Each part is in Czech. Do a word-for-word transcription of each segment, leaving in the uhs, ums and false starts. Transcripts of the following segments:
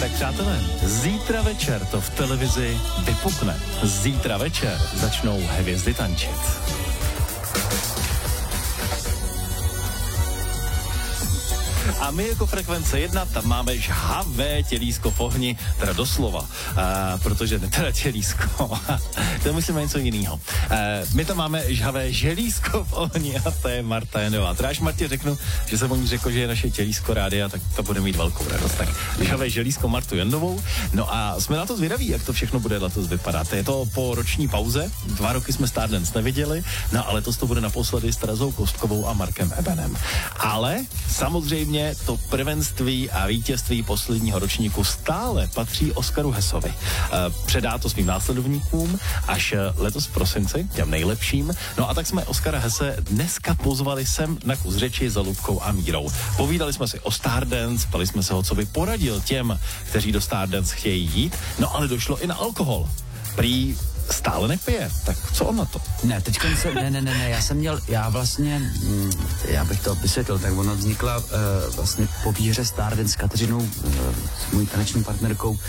Tak přátelé, zítra večer to v televizi vypukne. Zítra večer začnou hvězdy tančit. A my jako Frekvence jedna tam máme žhavé tělísko v ohni, teda doslova, a, protože ne teda tělísko, to myslíme něco jiného. My tam máme žhavé želízko v ohni a to je Marta Janová. Teda až Martě řeknu, že jsem o ní řekl, že je naše tělísko rádia, tak to bude mít velkou radost. Tak žhavé želízko Martu Janovou. No a jsme na to zvědaví, jak to všechno bude letos vypadat. Je to po roční pauze, dva roky jsme Stardance neviděli, no ale letos to bude naposledy s Terezou Kostkovou a Markem Ebenem. Ale samozřejmě to prvenství a vítězství posledního ročníku stále patří Oskaru Hessovi. Předá to svým následovníkům až letos v prosinci, těm nejlepším. No a tak jsme Oskara Hesse dneska pozvali sem na kus řeči za Lubkou a Mírou. Povídali jsme si o Stardance, ptali jsme se ho, co by poradil těm, kteří do Stardance chtějí jít, no ale došlo i na alkohol. Prý stále nepije, tak co on na to? Ne, teď se, ne, ne, ne, ne, já jsem měl, já vlastně, hm, já bych to vysvětlil, tak ona vznikla uh, vlastně po výhře Stardance s Kateřinou, uh, s mojí taneční partnerkou, uh,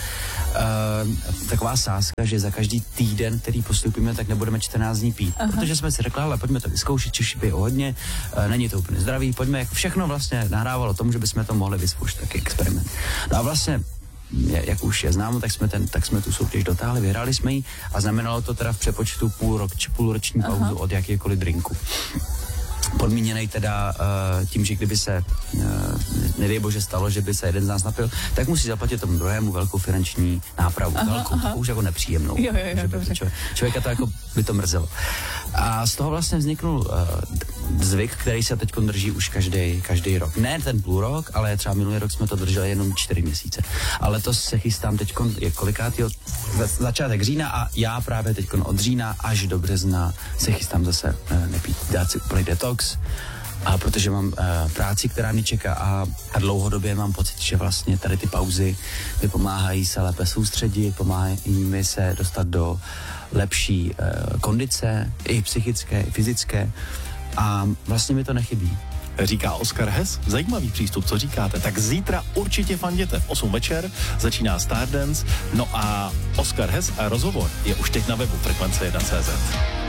taková sázka, že za každý týden, který postupíme, tak nebudeme čtrnáct dní pít. Aha. Protože jsme si řekli, ale pojďme to vyzkoušet, Češi pijou hodně, uh, není to úplně zdravý, pojďme, jak všechno vlastně nahrávalo tomu, že bychom to mohli vyzkoušet, taky experiment. No a vlastně jak už je známo, tak jsme, ten, tak jsme tu soutěž dotáhli, vyhráli jsme ji a znamenalo to teda v přepočtu půl rok, či půlroční pauzu Aha. od jakékoliv drinku. Podmíněnej teda uh, tím, že kdyby se, uh, nedej bože stalo, že by se jeden z nás napil, tak musí zaplatit tomu druhému velkou finanční nápravu. Aha, velkou, aha. už jako nepříjemnou. Jo, jo, jo, že člověk, člověka to jako by to mrzelo. A z toho vlastně vzniknul uh, zvyk, který se teď drží už každý každý rok. Ne ten půl rok, ale třeba minulý rok jsme to drželi jenom čtyři měsíce. A letos se chystám teď, je kolikátýho, začátek října a já právě teď od října až do března se chystám zase uh, nepít, dát si úplný detox. A protože mám uh, práci, která mě čeká a, a dlouhodobě mám pocit, že vlastně tady ty pauzy mi pomáhají se lépe soustředit, pomáhají mi se dostat do lepší uh, kondice, i psychické, i fyzické a vlastně mi to nechybí. Říká Oskar Hess. Zajímavý přístup, co říkáte. Tak zítra určitě fanděte v osm večer, začíná Stardance, no a Oskar Hess a rozhovor je už teď na webu Frekvence jedna tečka cé zet.